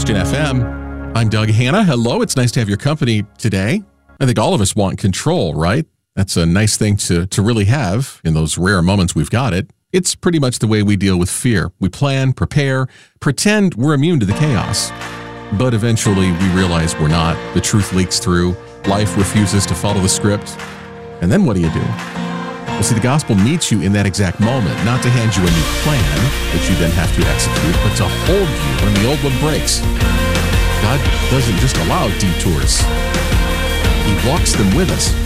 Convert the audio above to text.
Christian FM. I'm Doug Hanna. Hello, it's nice to have your company today. I think all of us want control, right? That's a nice thing to really have in those rare moments we've got it. It's pretty much the way we deal with fear. We plan, prepare, pretend we're immune to the chaos. But eventually we realize we're not. The truth leaks through. Life refuses to follow the script. And then what do? Well, see, the gospel meets you in that exact moment, not to hand you a new plan that you then have to execute, but to hold you when the old one breaks. God doesn't just allow detours. He walks them with us.